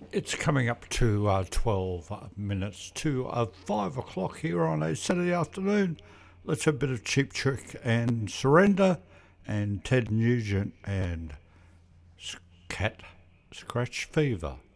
It's coming up to 12 minutes to 5 o'clock here on a Saturday afternoon. Let's have a bit of Cheap Trick and Surrender and Ted Nugent and Cat Scratch Fever.